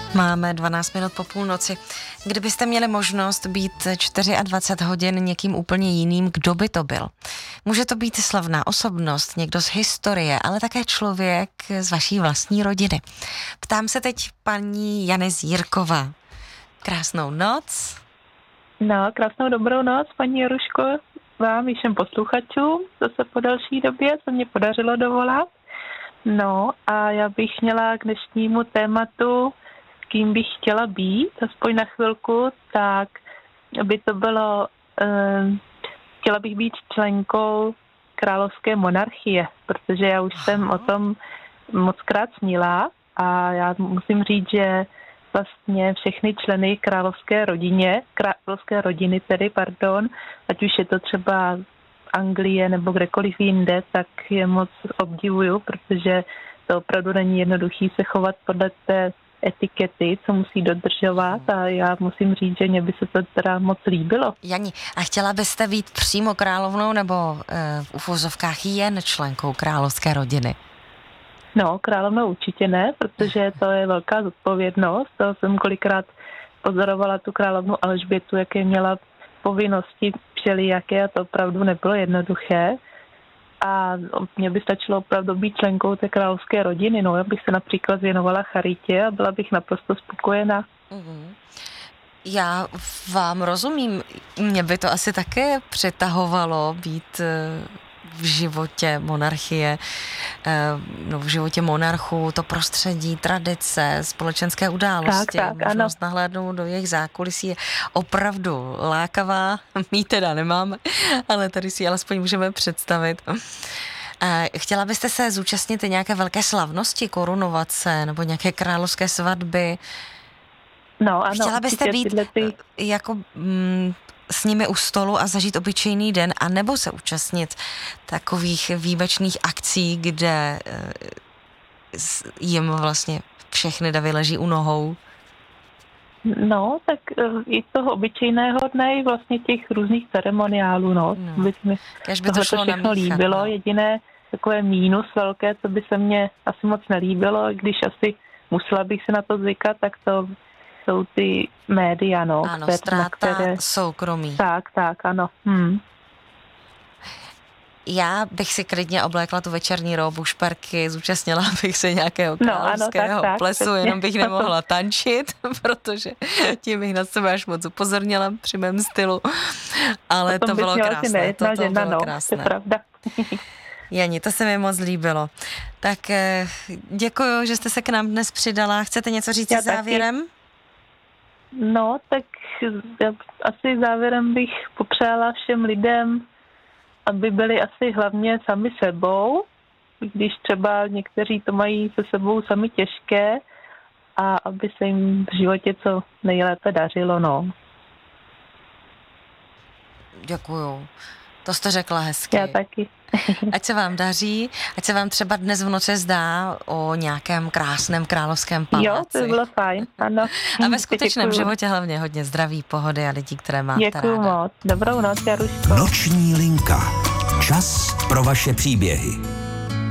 Máme 12 minut po půlnoci. Kdybyste měli možnost být 24 hodin někým úplně jiným, kdo by to byl? Může to být slavná osobnost, někdo z historie, ale také člověk z vaší vlastní rodiny. Ptám se teď paní Jany Zírková. Krásnou noc. No, krásnou dobrou noc, paní Jaruško, vám i všem posluchačům, zase po delší době, co mě podařilo dovolat. No a já bych měla k dnešnímu tématu, kým bych chtěla být, aspoň na chvilku, tak by to bylo, chtěla bych být členkou královské monarchie, protože já už jsem o tom mockrát snila a já musím říct, že vlastně všechny členy královské rodiny, ať už je to třeba Anglie nebo kdekoliv jinde, tak je moc obdivuju, protože to opravdu není jednoduchý se chovat podle té etikety, co musí dodržovat a já musím říct, že mě by se to teda moc líbilo. Jani, a chtěla byste být přímo královnou nebo v uvozovkách jen členkou královské rodiny? No, královnou určitě ne, protože to je velká zodpovědnost. To jsem kolikrát pozorovala tu královnu Alžbětu, jaké měla povinnosti všelijaké a to opravdu nebylo jednoduché. A mně by stačilo opravdu být členkou té královské rodiny, no, já bych se například věnovala charitě a byla bych naprosto spokojená. Já vám rozumím, mě by to asi také přitahovalo být v životě monarchie, v životě monarchů, to prostředí, tradice, společenské události, možnost nahlédnout do jejich zákulisí je opravdu lákavá. My teda nemáme, ale tady si alespoň můžeme představit. Chtěla byste se zúčastnit nějaké velké slavnosti, korunovat se, nebo nějaké královské svatby? No, ano. Chtěla byste být jako s nimi u stolu a zažít obyčejný den, a nebo se účastnit takových výjimečných akcí, kde jim vlastně všechny davy leží u nohou? No, tak i toho obyčejného dne, i vlastně těch různých ceremoniálů, by mi tohle všechno líbilo. Jediné takové mínus velké, co by se mně asi moc nelíbilo, když asi musela bych se na to zvykat, tak to jsou ty média, ano, ztráta soukromí. Tak, ano. Já bych si klidně oblékla tu večerní robu, šperky, zúčastnila bych se nějakého královského plesu, jenom bych nemohla tančit, protože tím bych na sebe až moc upozornila při mém stylu. Ale to bylo krásné. To bylo krásné. To je pravda. Jani, to se mi moc líbilo. Tak děkuju, že jste se k nám dnes přidala. Chcete něco říct závěrem? No, tak asi závěrem bych popřála všem lidem, aby byli asi hlavně sami sebou, když třeba někteří to mají se sebou sami těžké, a aby se jim v životě co nejlépe dařilo, Děkuju. To jste řekla hezky. Já taky. Ať se vám daří, ať se vám třeba dnes v noci zdá o nějakém krásném královském paláci. Jo, to bylo fajn, ano. A ve skutečném životě hlavně hodně zdraví, pohody a lidí, které máte ráda. Děkuju moc. Dobrou noc, Jaruško. Noční linka. Čas pro vaše příběhy.